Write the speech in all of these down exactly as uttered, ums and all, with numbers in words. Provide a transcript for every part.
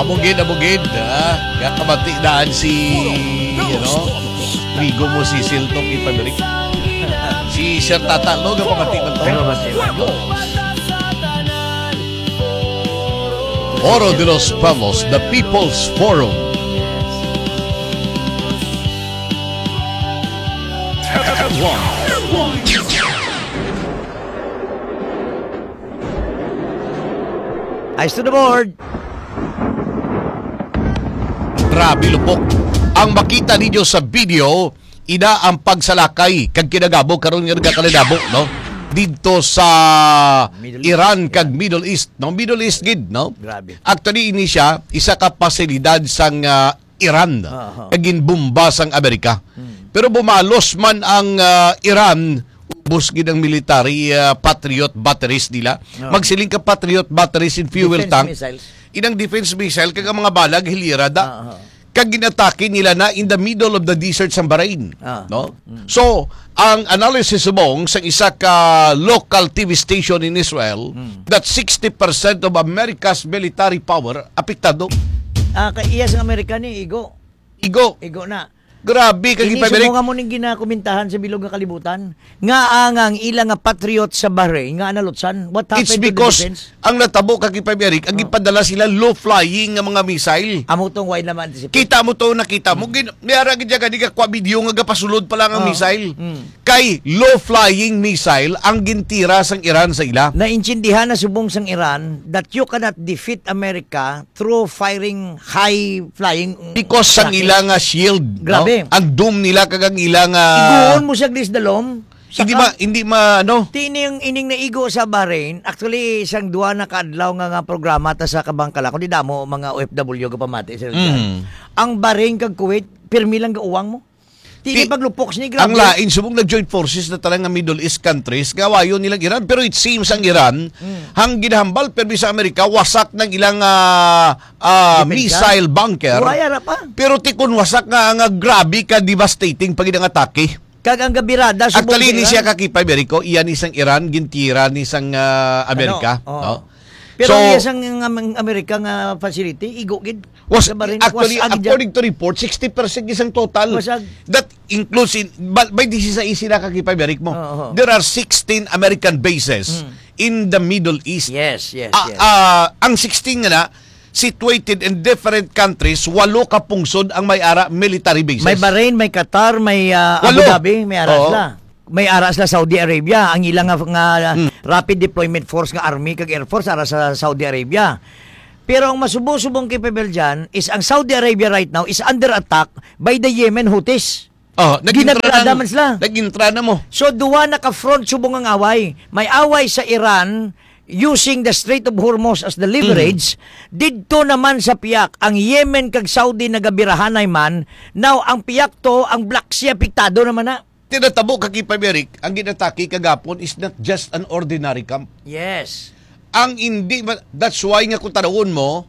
Abugid, abugid. Ah. Kaya kamatikdaan si, you know, Rigo mo si Siltok ipabirik. Si Sir Tatalo, kapamatik ba ito? Foro de los Pamos, the People's Forum. Eyes to the board. Grabe lupok. Ang makita ninyo sa video, ina ang pagsalakay kag kinagabo karon nga nagkakalidabo, no? Dito sa Middle Iran East, kag Middle East, no? Middle East gid, no? Grabe. Actually ini siya isa ka pasilidad sang uh, Iran Uh-huh. kag ginbomba sang Amerika. Pero bumalos man ang uh, Iran, ubos gid ang military uh, Patriot batteries nila. Uh-huh. Magsiling ka Patriot batteries in fuel Defense tank. missiles. Inang defense missile kag ang mga balag hilira da. Uh-huh. Kag ginatake nila na in the middle of the desert sa Bahrain, Ah. no? So, ang analysis mong sa isa ka local T V station in Israel that sixty percent of America's military power apektado. Ah, kay iya sa Amerika ni Igo. Igo, Igo na. grabe kag Ini ipabirik. sumo nga mo ning ginakomintahan sa bilog nga kalibutan. Nga ang ang ilang nga patriot sa Bahrain nga analutsan. What happened It's to the because defense? ang natabo kag ipabirik, ang ipadala sila low flying nga mga missile. Amo tong wide naman anticipate. Kita mo to, nakita mo. Gin, mayara gid ka di ka kwa video nga gapasulod pa lang ang Oh. missile. Mm. Kay low flying missile ang gintira sang Iran sa ila. Naintindihan na subong sang Iran that you cannot defeat America through firing high flying Because sang rockets. ilang nga shield, Grabe. no? Ang doom nila kag ang ilang Iguon mo siya glis dalom. hindi ma hindi ma ano. Tini yung ining naigo sa Bahrain, actually isang duwa na kaadlaw nga nga programa ta sa Kabangkala kundi damo mga O F W ga pamati sila dyan. Mm. Ang Bahrain kag Kuwait pirmi lang ga uwang mo. Tini Ti- paglupok ni Ang grabe. lain subong nag-joint forces na talang nga Middle East countries gawayo nilang Iran, pero it seems ang Iran hang ginahambal permi sa Amerika wasak ng ilang ah, ah, Depensa? missile bunker. Buhaya ra pa. Pero tikon wasak nga nga grabe ka devastating pag ang atake. Kag ang gabirada subong Actually, ni sa siya Iran. kakipay, Berico. Iyan isang Iran, gintira ni isang ah, Amerika. Ano? Oo. No? Pero So, iya sang nga ang Amerika nga facility igo gid. was, Sa Bahrain, actually, was agid according to report, sixty percent isang total. Wasag. That includes, in, by, by this is sila kakipay, Beric mo. Oo. There are sixteen American bases in the Middle East. Yes, yes, Ah, yes. ah, ang sixteen nga na, situated in different countries, walo ka pungsod ang may ara military bases. May Bahrain, may Qatar, may ah, Abu Walo. Dhabi, may ara Oo. sila. May ara sila Saudi Arabia. Ang ilang nga, nga Hmm. rapid deployment force nga army kag air force ara sa Saudi Arabia. Pero ang masubo-subong capable dyan is ang Saudi Arabia right now is under attack by the Yemen Houthis. Oh, nagintra Ginagrada na, man sila. nagintra na mo. So duwa naka-front subong ang away. May away sa Iran using the Strait of Hormuz as the leverage. Didto naman sa piyak ang Yemen kag Saudi nagabirahanay man. Now ang piyak to ang Black Sea apektado naman na. Tinatabo kakipay, Beric, ang ginatake kagapon is not just an ordinary camp. Yes. Ang hindi, that's why nga kung tanawon mo,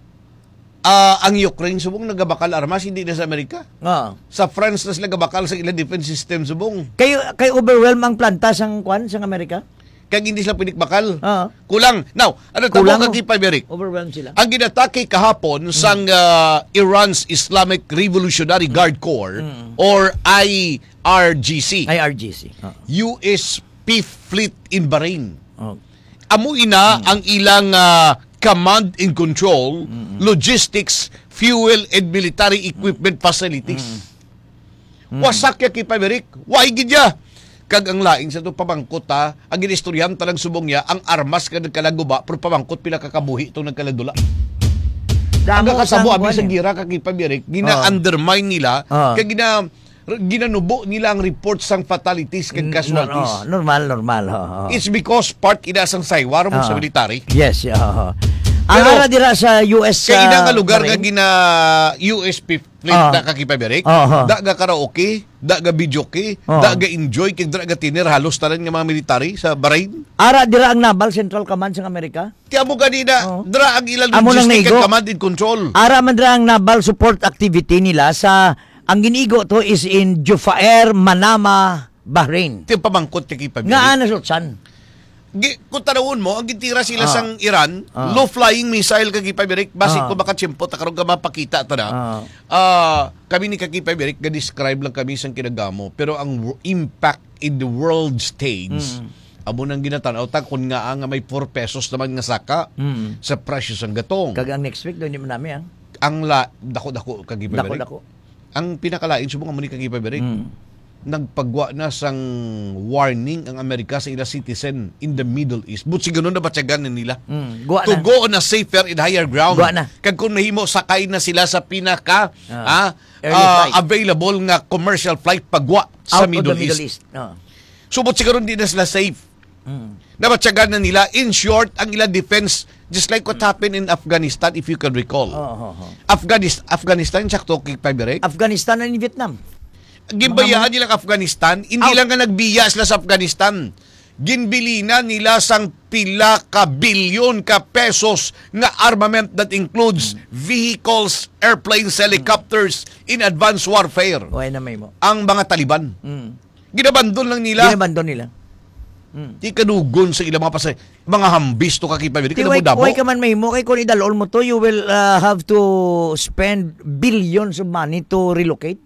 ah, ang Ukraine subong nagabakal armas, hindi na sa Amerika. Oh. Sa France na sila gabakal sa ilang defense system subong. Kay kay overwhelm ang planta sang kwan sang Amerika? Kaya hindi sila pinikbakal. Oo. Kulang. Now, ano Kulang tabo mo. kakipay, Beric? Overwhelm sila. Ang ginatake kahapon sang ah, Iran's Islamic Revolutionary Guard Corps or I R G C, I R G C. Oh. U S Fifth Fleet in Bahrain. Oh. Amo ina ang ilang ah, command and control, logistics, fuel and military equipment facilities. Wasak ya kay Paberic. Why gid ya? Kag ang laing sa to pamangkot ha, ang ginistoryahan talang subong niya, ang armas ka nagkalaguba, pero pamangkot pila kakabuhi itong nagkaladula. Ang Damo kasabo sang abi kwan sa eh. gira kag Paberic, gina-undermine nila, Ah. kag gina ginanubo nila ang report sang fatalities kag casualties. Oh, normal, normal. Oh, oh. It's because part ina sang saywar mo Ah. sa military. Yes, yeah. Oh. Ang Pero, ara dira sa U S Kaya ina uh, nga lugar nga Bahrain. gina U S P fleet Ah. na kakipaberik, Ah, ah. da ga karaoke, da ga videoke, Ah. da ga enjoy kag da ga tiner halos tanan nga mga military sa Bahrain. Ara dira ang Naval Central Command sa Amerika. Kaya mo ganina, Oh. dra ang ilang Amo nang logistic naigo. and command and control. Ara man dira ang naval support activity nila sa ang ginigo to is in Jufair, Manama, Bahrain. Ito yung pamangkot kakipaberik. Nga ana sultan. Gi, kung tanawon mo, ang gitira sila Ah. sang Iran, Ah. low-flying missile kagipay Berik, basi Ah. ko makatsempot, karon ka mapakita ito na. Ah. Ah, kami ni Kakipay Berik, ga-describe lang kami sang kinagamo, pero ang wo- impact in the world stage, Mm. amo nang ginatanaw, ta kung nga nga may four pesos naman nga saka Mm. sa presyo sang gatong. Kag ang next week, doon naman namin, ah. ang la, dako-dako Kakipay Dako, Berik. dako. Ang pinakalain, subong amo ni Kakipay Berik, Mm. nagpagwa na sang warning ang Amerika sa ila citizen in the Middle East. But si ganun na batyagan na nila. Mm. Guwa To na. go on a safer and higher ground. Guwa na. Kag kung nahimo, sakay na sila sa pinaka ah, Ah. Early ah, flight. available nga commercial flight pagwa sa Out Middle, of the Middle East. East. No. Subot si ganun di na sila safe. Mm. Nabatyagan na nila. In short, ang ila defense, just like what happened in Afghanistan, if you can recall. Oh, oh, oh. Afghanistan, Afghanistan, sakto kay Pabirek. Afghanistan and Vietnam. Ginbayaan nila ang Afghanistan, hindi Out. lang nga nagbiya sila sa Afghanistan. Ginbilina nila sang pila ka bilyon ka pesos nga armament that includes vehicles, airplanes, helicopters in advanced warfare. Uy na may mo. Ang mga Taliban. Mm. Ginabandon lang nila. Ginabandon nila. Mm. Di kanugon sa ilang mga pasay. Mga hambis to kakipay. Di Di ka way, dabo. way ka man may mo kay kung idalol mo to, you will uh, have to spend billions of money to relocate.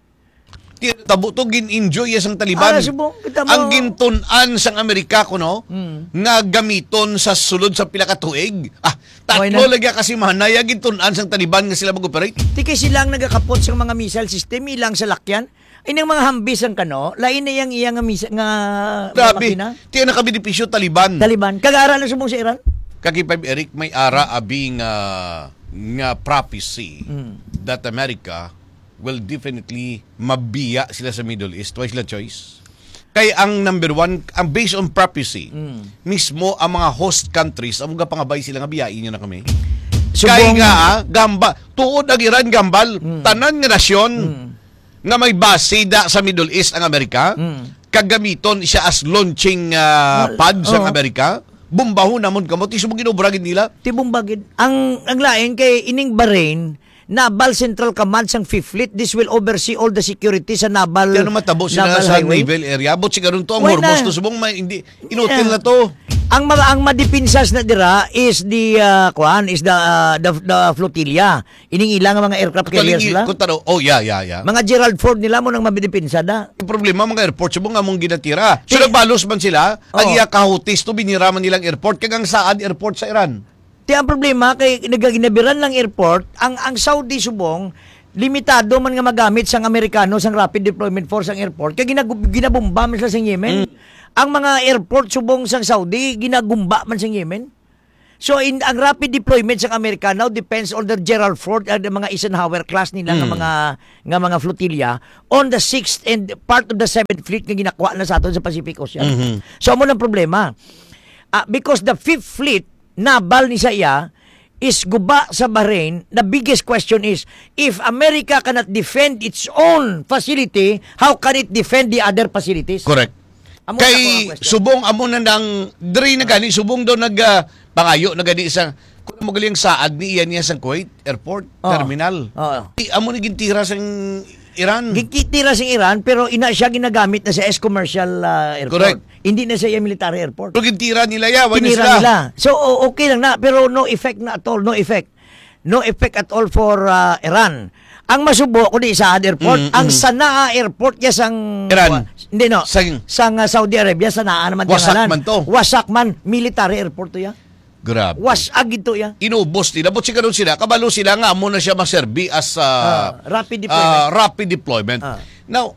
Di tabo to gin-enjoy sang Taliban. Ah, subong, kita mo- Ang gintunan sang Amerika ko no, Mm. nga gamiton sa sulod sa pila ka tuig. Ah, Why tatlo na? lagi kasi manaya gintunan sang Taliban nga sila mag-operate. Di kay silang nagakapot sa mga missile system, ilang sa lakyan. Ining mga hambis ang kano, lain na yang iyang nga misa nga Grabe. makina. Tiyan na kami dipisyo Taliban. Taliban. Kag-aral na sumong sa Iran? Kakipay Eric, may ara abing uh, nga prophecy Mm. that America will definitely mabiya sila sa Middle East. Why sila choice? Kaya ang number one, ang based on prophecy, Mm. mismo ang mga host countries, ang mga pangabay sila nga biyain nyo na kami. Subong- Kaya nga, ah, gamba, tuod ang Iran gambal, Mm. tanan nga nasyon, Mm. nga may base da sa Middle East ang Amerika, Mm. kagamiton siya as launching uh, pad sa Oo. Amerika, bumbahon namon kamot, isubong ginubragin nila. Tibong bagid. Ang ang lain kay ining Bahrain, Naval Central Command sang Fifth Fleet, this will oversee all the security sa naval Kaya naman tabo sila naval sa highway. naval area, but siya to ang Why Hormuz, na? to subong may, hindi, inutil Yeah. na to. Ang mga ang madipinsas na dira is the uh, kuan is the, uh, the the flotilla. Ining ilang mga aircraft carriers Kaling, nila. kung taro, oh yeah, yeah, yeah. Mga Gerald Ford nila mo nang mabidipinsa da. Ang problema mga airport, subong nga mong ginatira. So Ti- nagbalos man sila, ang Oo. iya kahutis to biniraman nilang airport, kagang saan airport sa Iran. Ti ang problema kay nagaginabiran lang airport, ang ang Saudi subong limitado man nga magamit sang Amerikano sang Rapid Deployment Force ang airport kay ginag ginabomba man sila sa Yemen. Ang mga airport subong sang Saudi ginagumba man sa Yemen. So in ang rapid deployment sa Amerikano depends on the Gerald Ford uh, the mga Eisenhower class nila nga mga nga mga flotilla on the sixth and part of the seventh fleet nga ginakuha na sa aton sa Pacific Ocean. Mhm. So amo nang problema. Ah, because the fifth fleet naval ni sa iya is guba sa Bahrain. The biggest question is if America cannot defend its own facility, how can it defend the other facilities? Correct. Amo na Kay ako ang question. subong amo na nang diri na gani subong daw nag ah, pangayo na gani sa kung mo galing saad ni iyan niya sa Kuwait airport Oo. terminal. Oo. Di amo ni gintira sang Iran. Gikitira sa Iran pero ina siya ginagamit na sa S commercial uh, airport. Correct. Hindi na siya military airport. Pero gintira nila ya, wala Tinira sila. nila. So o- okay lang na pero no effect na at all, no effect. No effect at all for uh, Iran. Ang masubo ko di sa airport, Mm, ang mm. Sanaa airport ya sang Iran. Hindi no. Sang- sang uh, Saudi Arabia Sanaa naman Wasak tingalan. man to. Wasak man military airport to ya. Grabe. Wasag ito ya. Inubos nila. But siguro sila, kabalo sila nga mo na siya maserbi as Ah, uh, rapid deployment. ah, rapid deployment. Ah. Now,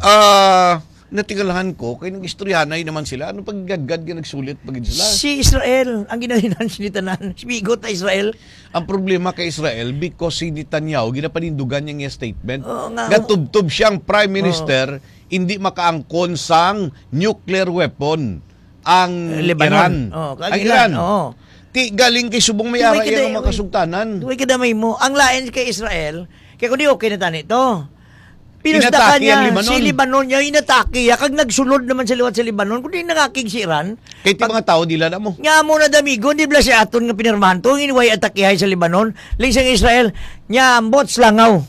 uh, natingalahan ko, kay nang istoryanay naman sila, ano paggagad nga nagsulit pag sila? Si Israel ang ginalinan sinitanan. Bigot na Israel. Ang problema kay Israel, because si Netanyahu, ginapanindugan niya yung statement, Oo nga. gatubtob siyang prime minister, hindi makaangkon sang nuclear weapon ang Iran. Lebanon. Oh, ang kag Iran. Iran. Oo. Ti, galing kay subong may Duway ara kita- yung mga kasugtanan. Duway kadamay mo. Ang lain kay Israel, kaya kung di okay na tani ito. Pinusdakan Inatake ang niya, Lebanon. si Lebanon niya, inatake ya. Kag nagsulod naman sa liwat sa Lebanon, kung di nakakig si Iran, Kay ti mga tao, di lala mo. nga mo na damigo, di bala si Aton nga pinirmahan to, iniway atakihay sa Lebanon, lingsang Israel, niya ambot slangaw.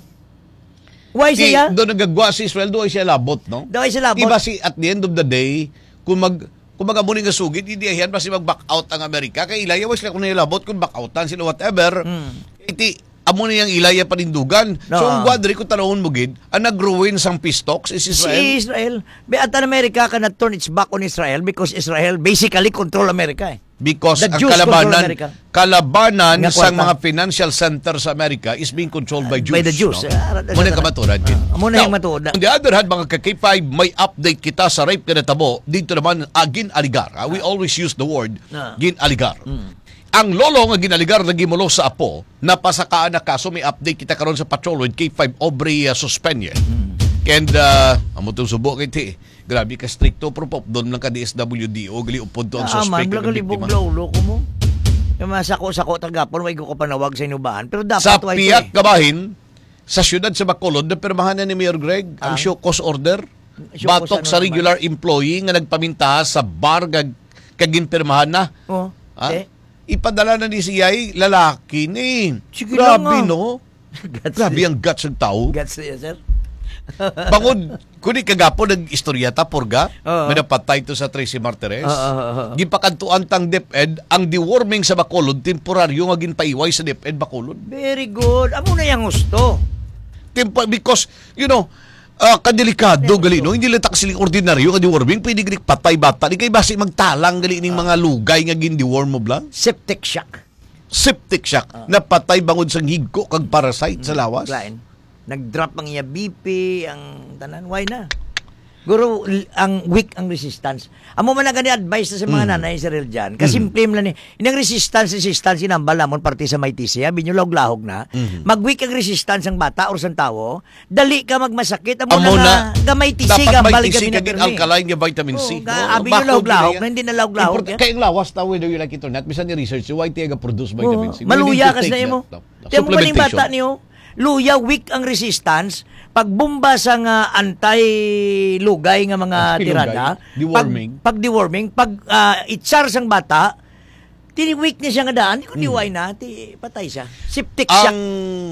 Why Ti, siya? doon nagagwa si Israel, doon siya labot, no? Daw ay sila Di ba si, at the end of the day, kung mag kung mga muni nga sugid, hindi ayan basi mag-back out ang Amerika. Kaya ilaya, was lang kung nilabot kung back outan sila whatever. Mm. Iti, amo na yung ilaya panindugan. No. So, ang guadri, kung tanawin mo gid, ang nag-ruin sang peace talks is Israel. Si Israel. At an America cannot turn its back on Israel because Israel basically control America eh. Because The ang Jews control kalabanan, America. kalabanan Nga sa kwarta. mga financial center sa Amerika is being controlled by Jews. By the Jews. No? Ah, Muna ka maturan. Ah, muna yung matuod. On the other hand, mga ka-K five, may update kita sa rape ka na tabo. Dito naman, ah, ginaligar. Ah, we always use the word Ah. ginaligar. Mm. Ang lolo nga ginaligar na gimulo sa apo, napasakaan na kaso, may update kita karon sa patrol with K five Aubrey uh, Suspenye. Mm. And, uh, amo itong subok kay ti. Grabe ka stricto, pero pop, doon lang ka D S W D o gali upod to ang Ah, man, suspect. blaga libog laulo ko mo. Yung mga sako-sako tagapon, may ko panawag sa inubahan. Pero dapat Sa wa ito Piak eh. Gabahin, sa siyudad sa Bacolod, na pirmahan na ni Mayor Greg ang Ah. show cause order. Show Batok cause sa ano regular employee nga nagpaminta sa bar kag kaginpirmahan na. Oh, Ah? eh. Ipadala na ni siya ay lalaki ni. Sige Grabe, lang, ah. no? Guts Grabe eh. ang guts ng tao. Guts niya, sir. Bangod, kundi kagapo nag-istoryata porga, Oo. may napatay to sa Tracy Martires. Oo, oo, oo. Gipakantuan tang DepEd, ang deworming sa Bacolod, temporaryo nga ginpaiway sa DepEd Bacolod. Very good. Amo na yung gusto. Tempo, because, you know, uh, kadelikado gali, no? Hindi lang taksiling ordinaryo nga deworming, pwede gali patay bata. Di kayo basi magtalang gali ning mga lugay nga gin-deworm mo blang. Septic shock. Septic shock, napatay bangod sa higko kag parasite sa lawas. Lain. Nag-drop ang iya B P, ang tanan. Why na? Guro, l- ang weak ang resistance. Amo man na gani advice na sa mga Mm. nanay Israel dyan. Kasi mm. lang ni, inang resistance, resistance, inambal namon parte sa may tisi, sabi nyo lahog na, Mhm. mag-weak ang resistance ang bata or sa tao, dali ka magmasakit, amo, Amo na, nga gamay tisi, dapat gambal may ka tisi kagin alkaline nga vitamin C. Oh, ga- abi nyo lahog-lahog, na hindi na lahog-lahog. Import- Kaya ang lawas ta, whether you like it or not, bisan ni research, why tiyaga produce vitamin C? We need Maluya to kas take na mo. that, that. Tiyan mo maling bata Supplementation. niyo. Luya, weak ang resistance. Pag bumba sa nga anti-lugay nga mga Anti-lugay. tirada, Deworming. Pag, pag deworming, pag uh, itsar sang bata, tini-weak niya siya nga daan, kung diway na, ti, patay siya. Septic siya. Ang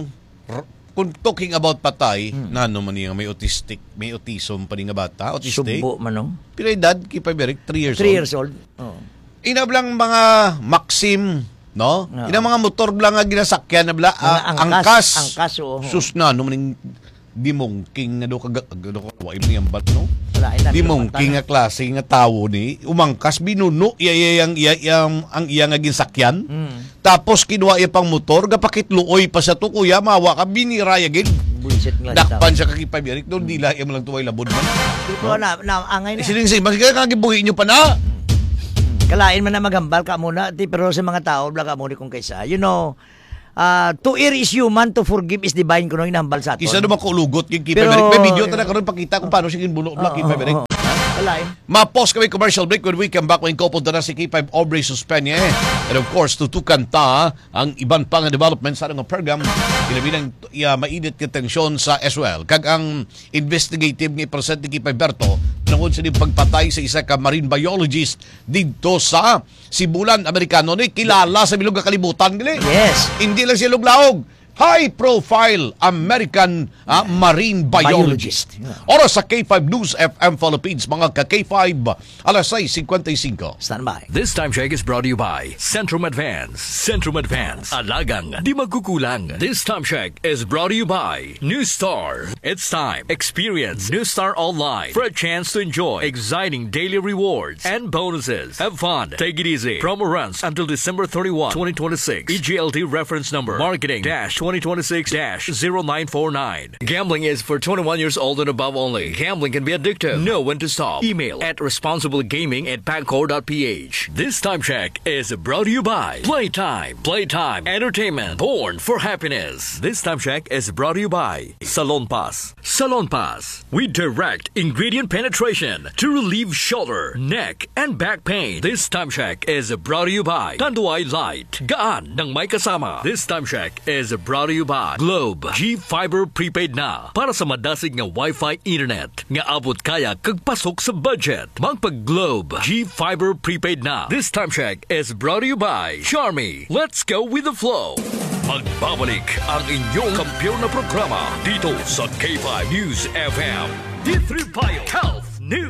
r- kung talking about patay, na ano man yung may autistic, may autism pa rin nga bata, autistic. Subo man, no? Pero edad, kipa Beric, three years Three old. years old. Oh. Inablang mga Maxim, no? Oo. Inang mga motor blang nga ginasakyan na bla, ah, Mga angkas, angkas. angkas, oo. Sus na, no maning dimongking nga do kag do ko wa imong bat no. Wala, ina, Dimongking nga klase nga tawo ni umangkas binuno iya iya yang iya yang ang iya nga ginsakyan. Mm. Tapos kinuha iya pang motor gapakitluoy pa sa to kuya mawa ka biniraya gid. Bullshit nga. Dakpan siya kakipabirik doon dila iya mo lang tuway labod man. Dito na, na, angay na. Siling sige mas kaya kagibuhi nyo pa na. Kalain man na magambal ka muna, ti, pero sa mga tao, bla ka muna kung kaysa. You know, uh, to err is human, to forgive is divine, kuno inambal sa aton. Isa naman ko lugot yung Pero- kipabirik. May video ta na karon pakita kung paano siya ginbuno Oo, black kipabirik. oo, oo. Kalain. Ma-pause kami commercial break when we come back when couple na si K five Aubrey Suspenye. And of course, tutukan ta ang iban pang development sa nga program. Inabilang uh, mainit ka tensyon sa as well. Kag ang investigative ni Presidente K five Berto tungod sa di pagpatay sa isa ka marine biologist dito sa Sibulan, Amerikano ni kilala sa bilog nga kalibutan gali. Yes. Hindi lang siya luglaog. High-profile American ah, marine biologist. Biologist. Oras sa K five News F M Philippines, mga ka-K five, alas sais fifty-five. Stand by. This time check is brought to you by Centrum Advance. Centrum Advance. Alagang di magkukulang. This time check is brought to you by New Star. It's time. Experience New Star Online for a chance to enjoy exciting daily rewards and bonuses. Have fun. Take it easy. Promo runs until December thirty-first, twenty twenty-six. E G L T reference number. Marketing dash twenty twenty-six dash zero nine four nine. Gambling is for twenty-one years old and above only. Gambling can be addictive. Know when to stop. Email at responsiblegaming at pacor dot p h. This time check is brought to you by Playtime. Playtime Entertainment. Born for happiness. This time check is brought to you by Salon Pass. Salon Pass. We direct ingredient penetration to relieve shoulder, neck, and back pain. This time check is brought to you by Tanduay Light. Gaan ng may kasama. This time check is brought to you by Globe G Fiber Prepaid na para sa madasig nga Wi-Fi internet nga abot kaya kagpasok sa budget. Magpag Globe G Fiber Prepaid na. This time check is brought to you by Charmy. Let's go with the flow. Magbabalik ang inyong kampiyon na programa dito sa K five News F M. D three Bio Health News.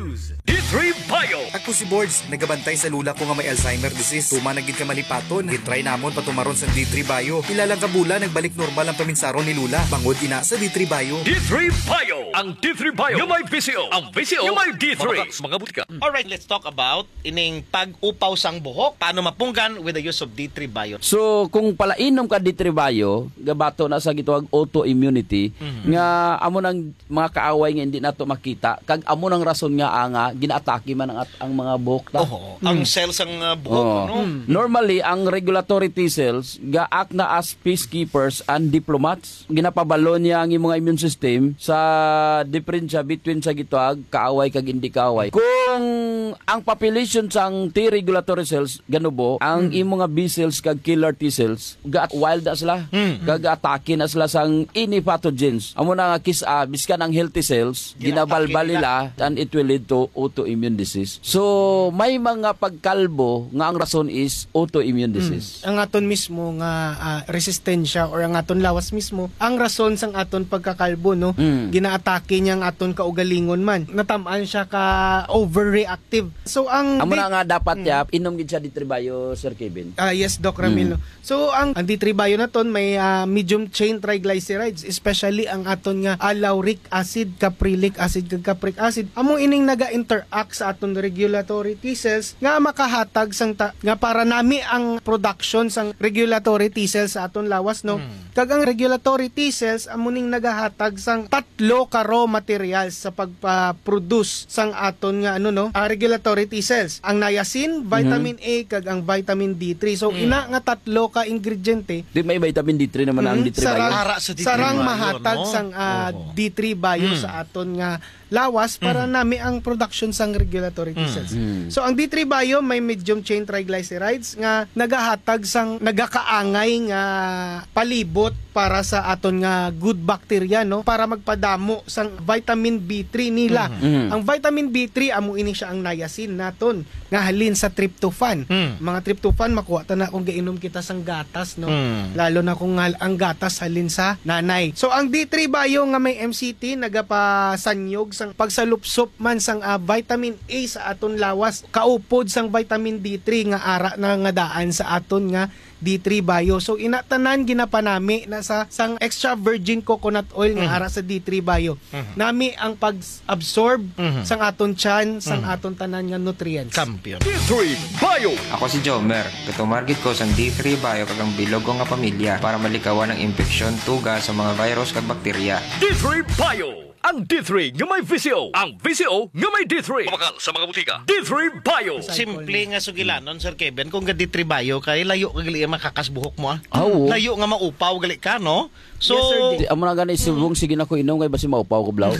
D three Bio. Ako si Boards, nagabantay sa lula ko nga may Alzheimer disease. Tuma na gid ka malipaton, gitry namon patumaron sa D three Bio. Ilang kabula nagbalik normal ang paminsaron ni lula. Bangod ina sa D three Bio. D three Bio. Ang D three Bio yung may V C O. Ang V C O yung may D three. Mga, mga butika. Alright, let's talk about ining pag-upaw sang buhok. Paano mapunggan with the use of D three Bio. So kung palainom ka D three Bio, gabato na sa gitawag autoimmunity mm-hmm. nga amo nang mga kaaway nga hindi nato makita kag amo nang rason nga anga ginaatake man ang, ang mga buhok ta. Oh, ang cells ang uh, buhok oh. ano. Mm. Normally ang regulatory T cells gaak na as peacekeepers and diplomats. Ginapabalo niya ang imong immune system sa diferensya between sa gitawag kaaway kag hindi kaaway. Kung ang population sang T regulatory cells ganubo, ang mm. imong B cells kag killer T cells ga wild na sila. Mm. Gaga-atake na sila sang any pathogens. Amo na nga kisa biskan ang healthy cells ginabalbal nila and it will lead to autoimmune disease. So may mga pagkalbo nga ang rason is autoimmune disease. Mm. Ang aton mismo nga uh, resistensya or ang aton lawas mismo ang rason sang aton pagkakalbo no. Mm. Ginaatake niya ang aton kaugalingon man. Natamaan siya ka overreactive. So ang amo di- na nga dapat mm. ya inom gid siya D three Bio, Sir Kevin. Ah uh, yes Doc Ramil. Mm. No? So ang, ang D three Bio naton may uh, medium chain triglycerides, especially ang aton nga uh, lauric acid, caprylic acid kag capric acid. Amo ining naga-interact sa aton regulatory T cells nga makahatag sang ta- nga para nami ang production sang regulatory T cells sa aton lawas no. Mm. Kag ang regulatory T cells amo ning nagahatag sang tatlo ka raw materials sa pagpa-produce sang aton nga ano no, uh, regulatory T cells. Ang niacin, vitamin mm-hmm. A kag ang vitamin D three. So mm. ina nga tatlo ka ingrediente. Di may vitamin D three naman mm-hmm. ang D three Bio. Sarang, sa D three sarang Bio, mahatag no? sang uh, oh. D three Bio mm. sa aton nga lawas para mm. nami ang production sang regulatory T cells. Mm. So ang D three Bio may medium chain triglycerides nga nagahatag sang nagakaangay nga palibot para sa aton nga good bacteria no para magpadamo sang vitamin B three nila. Mm. Ang vitamin B three amo ini siya ang niacin naton nga halin sa tryptophan. Mm. Mga tryptophan makuha ta na kung gainom kita sang gatas no. Mm. Lalo na kung ang gatas halin sa nanay. So ang D three Bio nga may M C T nagapasanyog sang pagsalupsop man sang uh, vitamin A sa aton lawas kaupod sang vitamin D three nga ara na nga daan sa aton nga D three Bio. So inatanan ginapanami na sa sang extra virgin coconut oil nga mm-hmm. ara sa D three Bio. Mm-hmm. Nami ang pag-absorb mm-hmm. sang aton tiyan sang mm-hmm. aton tanan nga nutrients. Champion. D three Bio. Ako si Jomer. Katumargit ko sang D three Bio kag ang bilog ko nga pamilya para malikawan ang infeksyon tuga sa mga virus kag bakterya. D three Bio. Ang D three nga may V C O. Ang V C O nga may D three. Pamakal sa mga butika. D three Bio. Simple nga sugilanon, Sir Kevin, kung ga D three Bio kay layo ka gali makakasbuhok mo ah. Oh. Layo nga maupaw gali ka no. So yes, sir, amo na gani subong sige na ko inom kay basi maupaw ko blaw.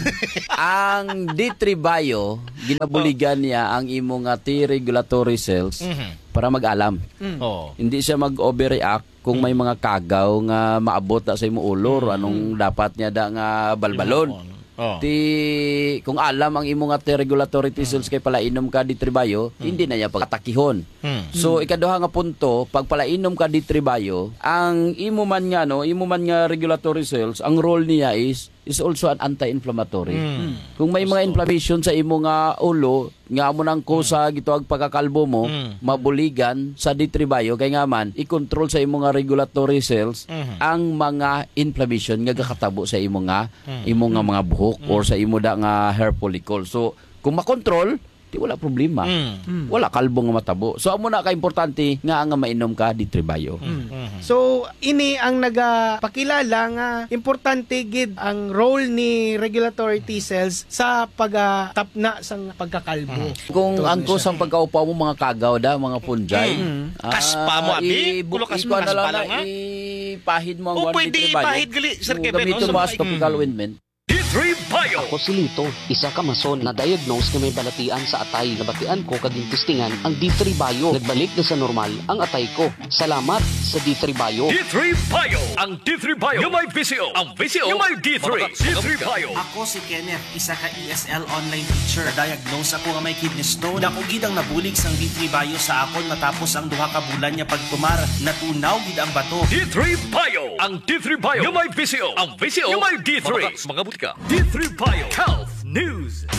Ang D three Bio ginabuligan niya ang imo nga T regulatory cells mm-hmm. para mag-alam. Mm. Oh. Hindi siya mag-overreact kung may mga kagaw nga maabot na sa imo ulo mm. anong dapat niya da nga balbalon. Oh. Ti kung alam ang imo nga regulatory T cells kay palainom ka D three Bio, hmm. hindi na niya pagtakihon. Hmm. So ikaduha nga punto, pag palainom ka D three Bio, ang imo man nga no, imo man nga regulatory cells, ang role niya is is also an anti-inflammatory. Hmm. Kung may mga inflammation sa imo nga ulo, nga amo nang kusa gituag pagkakalbo mo, mm. mabuligan sa D three Bio kay nga man i-control sa imo nga regulatory cells mm-hmm. ang mga inflammation nga gakatabo sa imo nga mm. imo nga mga buhok mm. or sa imo da nga hair follicle. So kung makontrol, di wala problema. Mm. Wala kalbo nga matabo. So amo na ka importante nga nga mainom ka D three Bio. Mm. So ini ang nagapakilala nga importante gid ang role ni regulatory T cells sa pagtapna sang pagkakalbo. Mm. Kung ang kusang pagkaupaw mo mga kagaw da, mga punjay. Mm. Uh, kaspa mo abi, pulo kaspa na lang nga. Ipahid mo ang o, pwede ipahid gali, Sir Kevin. Gamito mo as topical ointment. D three Bio. Ako si Lito, isa ka mason na diagnose na may balatian sa atay. Nabatian ko kaging testingan ang D three Bio. Nagbalik na sa normal ang atay ko. Salamat sa D three Bio. D three Bio. Ang D three Bio yung may V C O. Ang V C O yung may D three. D three Bio. Ako si Kenneth, isa ka E S L online teacher. Diagnose ako nga may kidney stone. Dako gid ang nabulig sang D three Bio sa akon matapos ang duha ka bulan niya pagtumar. Natunaw gid ang bato. D three Bio. Ang D three Bio yung may V C O. Ang V C O yung may D three. Mga butika. D three Bio. Health News. D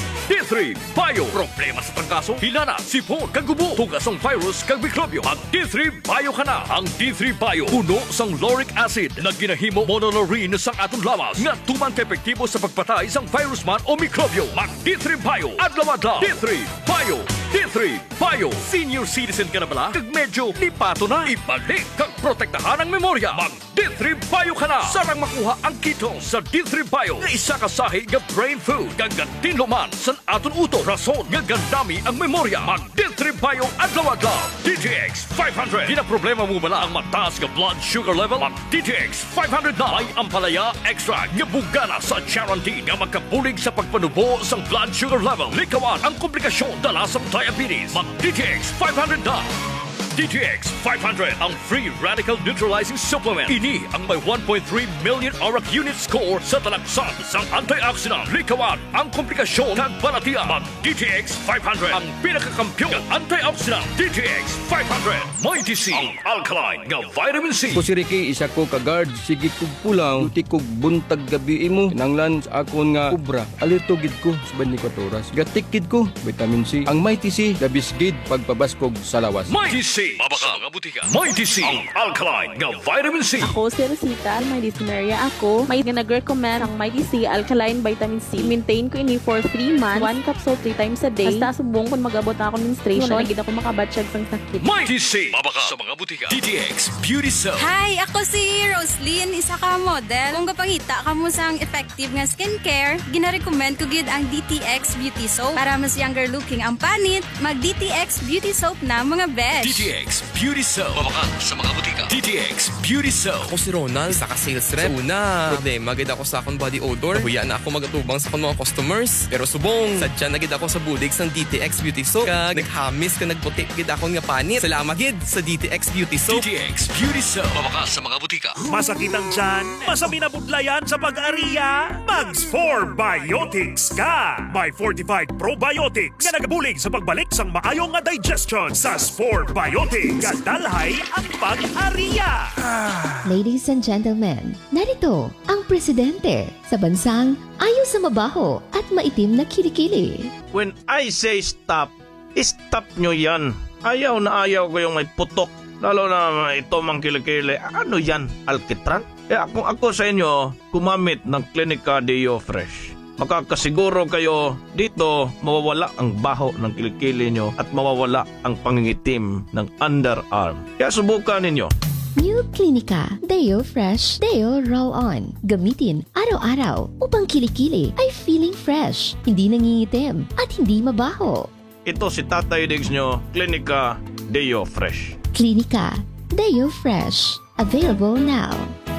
three Bio. Problema sa trangkaso, hilana, sipon, kagubo, tugas ng virus, kag mikrobyo. Mag D three Bio ka na. Ang D three Bio, puno sang lauric acid na ginahimo monolaurin sang atong lawas nga tuman ka epektibo sa pagpatay sang virus man o mikrobyo. Mag D three Bio. Adlaw-adlaw. D three Bio. D three Bio. Senior citizen ka na bala? Kag medyo lipato na. Ibalik kag protektahan ang memorya. Mag D three Bio ka na. Sarang makuha ang kito sa D three Bio nga isa ka sahi nga brain food. Kag tinluman sa aton uto. Rason nga gandami ang memorya. Mag D three Bio adlaw-adlaw. D T X five hundred. Ginaproblema mo bala ang mataas nga blood sugar level? Mag D T X five hundred na. May ampalaya extra nga bugana sa Charantin nga magkabulig sa pagpanubo sang blood sugar level. Likawan ang komplikasyon dala sa diabetes. Mag D T X five hundred na. D T X five hundred, ang free radical neutralizing supplement. Ini ang may one point three million auric unit score sa talaksan sang antioxidant. Likawan ang komplikasyon kag balatian. Mag D T X five hundred, ang pinakakampyon ng antioxidant. D T X five hundred. May T C, ang alkaline nga vitamin C. Ko si Ricky, isa ko ka-guard. Sige kog pulang, luti kog buntag gabi imo. Kinanglan sa akon nga ubra. Alerto gid ko sa twenty-four oras. Gatik gid ko, vitamin C. Ang May T C, labis gid pagpabaskog sa lawas. May T C, mabaka mga butika. May T C, ang alkaline nga vitamin C. Ako si Rosita, may dysphoria ako. May nag-recommend ang May T C alkaline vitamin C. Maintain ko ini for three months. One capsule three times a day. Basta subong kung magabot na ako menstruation. Wala na gid ako makabatsyag sang sakit. May T C, mabaka sa mga butika. D T X Beauty Soap. Hi, ako si Roslyn, isa ka model. Kung kapangita ka mo sang effective nga skincare, gina-recommend ko gid ang D T X Beauty Soap. Para mas younger looking ang panit, mag D T X Beauty Soap na mga besh. D T X Beauty Soap. Mabakan sa mga butika. D T X Beauty Soap. Ako si Ronald, isa ka sales rep. Sa una, problema gid ako sa akong body odor. Huya na ako magatubang sa akong mga customers. Pero subong, sadya na gid ako sa bulig sang D T X Beauty Soap. Kag naghamis ka nagputi gid akong nga panit. Salamat gid sa D T X Beauty Soap. D T X Beauty Soap. Mabakan sa mga butika. Masakit ang tiyan? Masami na budlayan sa pag-ariya? Mags four Biotics ka! May fortified probiotics nga nagabulig sa pagbalik sang maayong nga digestion sa four Biotics. Kadalhay ang pag-ariya! Ladies and gentlemen, narito ang presidente sa bansang ayaw sa mabaho at maitim na kilikili. When I say stop, stop nyo yan. Ayaw na ayaw ko yung may putok. Lalo na ito mang kilikili. Ano yan? Alkitran? Eh kung ako sa inyo, kumamit ng Clinica Deo Fresh. Makakasiguro kayo dito mawawala ang baho ng kilikili nyo at mawawala ang pangingitim ng underarm. Kaya subukan ninyo. New Clinica Deo Fresh Deo Roll-On. Gamitin araw-araw upang kilikili ay feeling fresh, hindi nangingitim at hindi mabaho. Ito si Tatay Diggs nyo, Clinica Deo Fresh. Clinica Deo Fresh. Available now.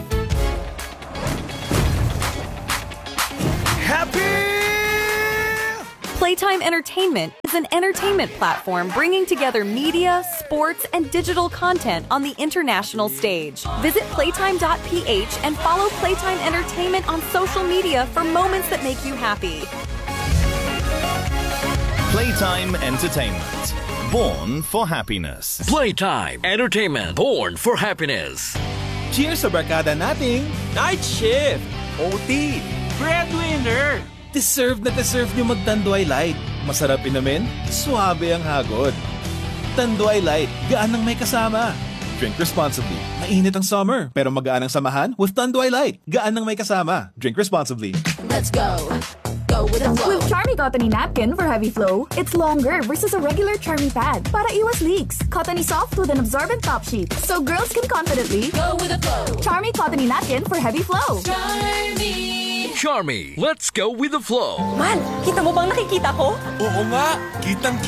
Playtime Entertainment is an entertainment platform bringing together media, sports, and digital content on the international stage. Visit playtime dot p h and follow Playtime Entertainment on social media for moments that make you happy. Playtime Entertainment. Born for happiness. Playtime Entertainment. Born for happiness. Cheers sa barkada nating Night Shift, O T, Breadwinner. Deserve na deserve nyo mag-Tanduay Light. Masarap inumin, suabe ang hagod. Tanduay Light, gaan ang may kasama. Drink responsibly. Mainit ang summer, pero magaan ang samahan with Tanduay Light. Gaan ang may kasama. Drink responsibly. Let's go. Go with the flow. With Charmy Cottony Napkin for heavy flow, it's longer versus a regular Charmy pad para iwas leaks. Cottony soft with an absorbent top sheet, so girls can confidently go with the flow. Charmy Cottony Napkin for heavy flow. Charmy. Charmy, let's go with the flow. Man, kita mo bang nakikita ko? Oo nga, kitang-kita.